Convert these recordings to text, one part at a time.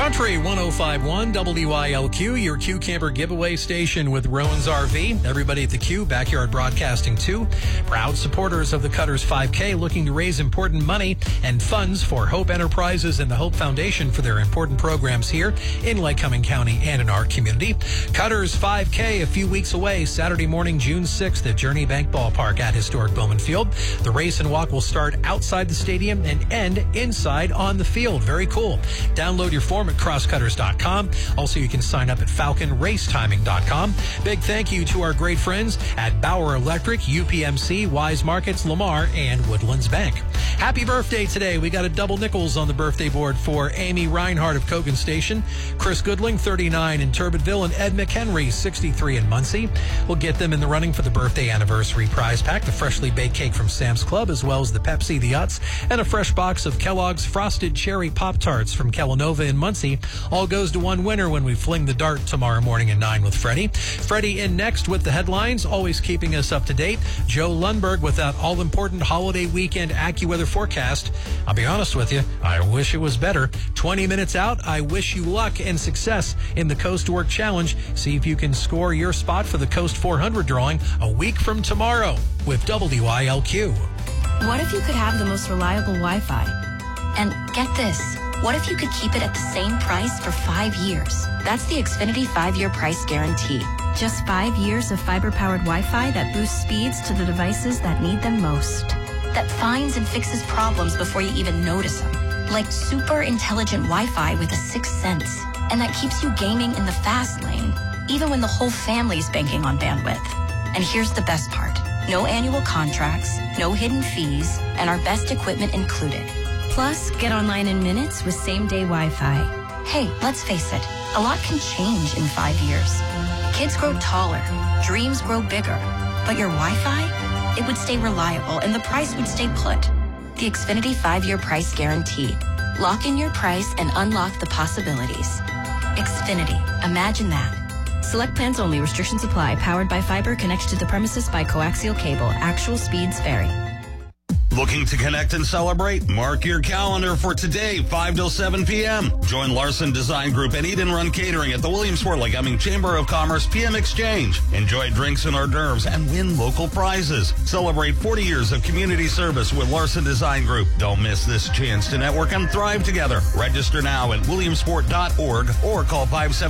Country 105.1 WILQ, your Q Camper giveaway station with Rowan's RV. Everybody at the Q, Backyard Broadcasting 2, proud supporters of the Cutters 5K, looking to raise important money and funds for Hope Enterprises and the Hope Foundation for their important programs here in Lake Cumming County and in our community. Cutters 5K a few weeks away, Saturday morning, June 6th at Journey Bank Ballpark at historic Bowman Field. The race and walk will start outside the stadium and end inside on the field. Very cool. Download your form at crosscutters.com. Also, you can sign up at falconracetiming.com. Big thank you to our great friends at Bauer Electric, UPMC, Wise Markets, Lamar, and Woodlands Bank. Happy birthday today. We got a double nickels on the birthday board for Amy Reinhardt of Cogan Station, Chris Goodling, 39 in Turbitville, and Ed McHenry, 63 in Muncie. We'll get them in the running for the birthday anniversary prize pack, the freshly baked cake from Sam's Club, as well as the Pepsi, the Utz, and a fresh box of Kellogg's Frosted Cherry Pop-Tarts from Kellanova in Muncie. All goes to one winner when we fling the dart tomorrow morning at 9 with Freddie. Freddie in next with the headlines, always keeping us up to date. Joe Lundberg with that all-important holiday weekend AccuWeather forecast. I'll be honest with you, I wish it was better. 20 minutes out, I wish you luck and success in the Coast to Work Challenge. See if you can score your spot for the Coast 400 drawing a week from tomorrow with WILQ. What if you could have the most reliable Wi-Fi? And get this, what if you could keep it at the same price for 5 years? That's the Xfinity 5-year price guarantee. Just 5 years of fiber-powered Wi-Fi that boosts speeds to the devices that need them most. That finds and fixes problems before you even notice them. Like super intelligent Wi-Fi with a sixth sense. And that keeps you gaming in the fast lane, even when the whole family's banking on bandwidth. And here's the best part. No annual contracts, no hidden fees, and our best equipment included. Plus, get online in minutes with same-day Wi-Fi. Hey, let's face it, a lot can change in 5 years. Kids grow taller, dreams grow bigger, but your Wi-Fi, it would stay reliable and the price would stay put. The Xfinity 5-year price guarantee. Lock in your price and unlock the possibilities. Xfinity, imagine that. Select plans only. Restrictions apply. Powered by fiber. Connected to the premises by coaxial cable. Actual speeds vary. Looking to connect and celebrate? Mark your calendar for today, 5 till 7 p.m. Join Larson Design Group and Eat and Run Catering at the Williamsport Lake Cumming Chamber of Commerce PM Exchange. Enjoy drinks and hors d'oeuvres and win local prizes. Celebrate 40 years of community service with Larson Design Group. Don't miss this chance to network and thrive together. Register now at williamsport.org or call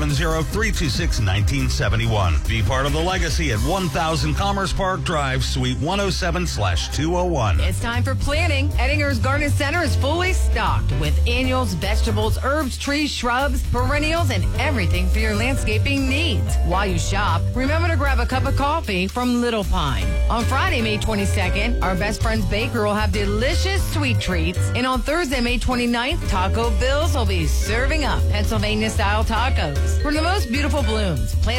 570-326-1971. Be part of the legacy at 1000 Commerce Park Drive, Suite 107/201. It's time for planning. Ettinger's Garden Center is fully stocked with annuals, vegetables, herbs, trees, shrubs, perennials, and everything for your landscaping needs. While you shop, remember to grab a cup of coffee from Little Pine. On Friday, May 22nd, our Best Friends Baker will have delicious sweet treats. And on Thursday, May 29th, Taco Bill's will be serving up Pennsylvania-style tacos. For the most beautiful blooms, plant